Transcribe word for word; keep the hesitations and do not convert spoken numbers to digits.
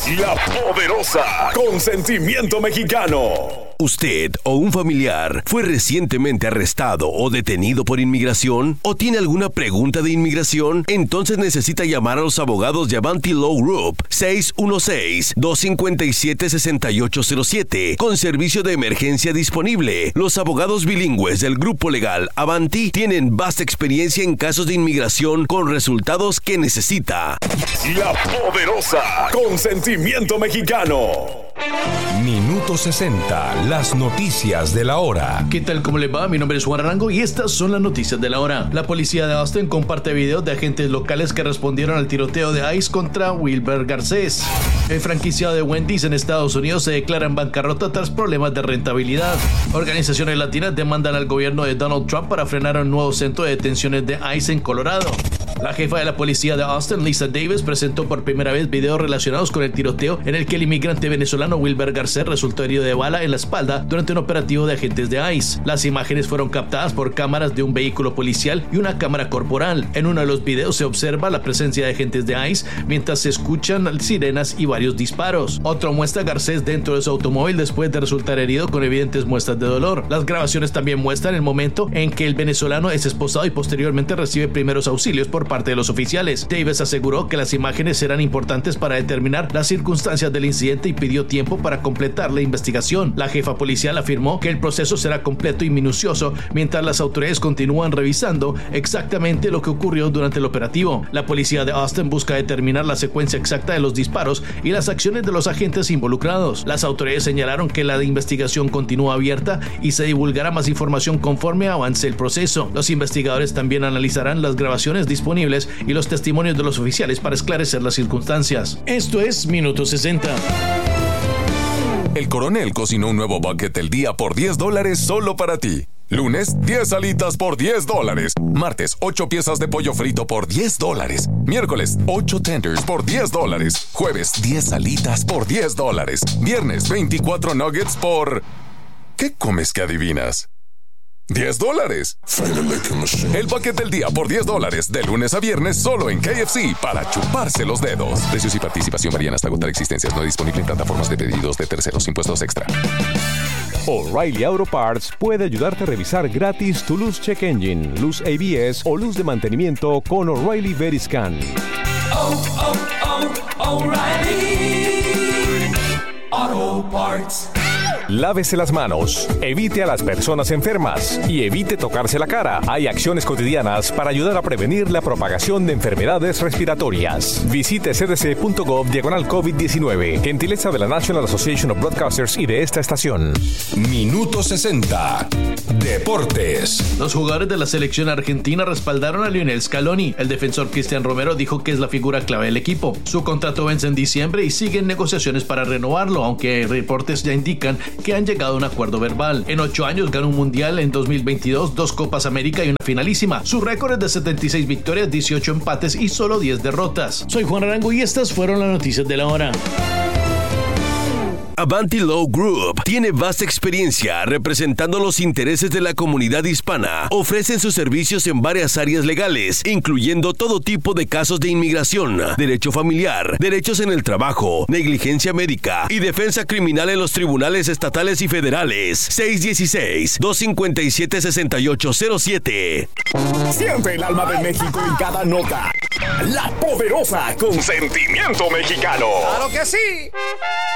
La Poderosa, con sentimiento mexicano. ¿Usted o un familiar fue recientemente arrestado o detenido por inmigración? ¿O tiene alguna pregunta de inmigración? Entonces necesita llamar a los abogados de Avanti Law Group seis uno seis, dos cinco siete, seis ocho cero siete con servicio de emergencia disponible. Los abogados bilingües del grupo legal Avanti tienen vasta experiencia en casos de inmigración con resultados que necesita. La Poderosa, con sentimiento mexicano. Minuto sesenta, las noticias de la hora. ¿Qué tal? ¿Cómo le va? Mi nombre es Juan Arango y estas son las noticias de la hora. La policía de Austin comparte videos de agentes locales que respondieron al tiroteo de ICE contra Wilber Garcés. El franquiciado de Wendy's en Estados Unidos se declara en bancarrota tras problemas de rentabilidad. Organizaciones latinas demandan al gobierno de Donald Trump para frenar un nuevo centro de detenciones de ICE en Colorado. La jefa de la policía de Austin, Lisa Davis, presentó por primera vez videos relacionados con el tiroteo en el que el inmigrante venezolano Wilber Garcés resultó herido de bala en la espalda durante un operativo de agentes de ICE. Las imágenes fueron captadas por cámaras de un vehículo policial y una cámara corporal. En uno de los videos se observa la presencia de agentes de ICE mientras se escuchan sirenas y varios disparos. Otro muestra a Garcés dentro de su automóvil después de resultar herido con evidentes muestras de dolor. Las grabaciones también muestran el momento en que el venezolano es esposado y posteriormente recibe primeros auxilios por parte de los oficiales. Davis aseguró que las imágenes serán importantes para determinar las circunstancias del incidente y pidió tiempo para completar la investigación. La jefa policial afirmó que el proceso será completo y minucioso mientras las autoridades continúan revisando exactamente lo que ocurrió durante el operativo. La policía de Austin busca determinar la secuencia exacta de los disparos y las acciones de los agentes involucrados. Las autoridades señalaron que la investigación continúa abierta y se divulgará más información conforme avance el proceso. Los investigadores también analizarán las grabaciones disponibles y los testimonios de los oficiales para esclarecer las circunstancias. Esto es Minuto sesenta. El Coronel cocinó un nuevo bucket del día por diez dólares solo para ti. Lunes, diez alitas por diez dólares. Martes, ocho piezas de pollo frito por diez dólares. Miércoles, ocho tenders por diez dólares. Jueves, diez alitas por diez dólares. Viernes, veinticuatro nuggets por... ¿Qué comes que adivinas? diez dólares. El paquete del día por diez dólares, de lunes a viernes, solo en K F C, para chuparse los dedos. Precios y participación varían hasta agotar existencias. No disponible en plataformas de pedidos de terceros. Impuestos extra. O'Reilly Auto Parts puede ayudarte a revisar gratis tu luz check engine, luz A B S o luz de mantenimiento con O'Reilly Veriscan. Oh, oh, oh, O'Reilly Auto Parts. Lávese las manos, evite a las personas enfermas y evite tocarse la cara. Hay acciones cotidianas para ayudar a prevenir la propagación de enfermedades respiratorias. Visite c d c punto gov diagonal COVID diecinueve. Gentileza de la National Association of Broadcasters y de esta estación. Minuto sesenta. Deportes. Los jugadores de la selección argentina respaldaron a Lionel Scaloni. El defensor Cristian Romero dijo que es la figura clave del equipo. Su contrato vence en diciembre y siguen negociaciones para renovarlo, aunque reportes ya indican que han llegado a un acuerdo verbal. En ocho años ganó un mundial en dos mil veintidós, dos Copas América y una finalísima. Su récord es de setenta y seis victorias, dieciocho empates y solo diez derrotas. Soy Juan Arango y estas fueron las noticias de la hora. Avanti Law Group tiene vasta experiencia representando los intereses de la comunidad hispana. Ofrecen sus servicios en varias áreas legales, incluyendo todo tipo de casos de inmigración, derecho familiar, derechos en el trabajo, negligencia médica y defensa criminal en los tribunales estatales y federales. seis uno seis, dos cinco siete, seis ocho cero siete. Siente el alma de México en cada nota. La Poderosa, con sentimiento mexicano. ¡Claro que sí!